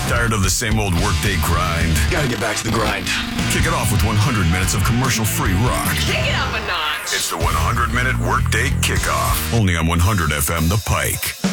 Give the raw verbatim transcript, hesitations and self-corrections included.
Tired of the same old workday grind? Gotta get back to the grind. Kick it off with one hundred minutes of commercial-free rock. Kick it up a notch. It's the one hundred minute Workday Kickoff. Only on one hundred F M The Pike.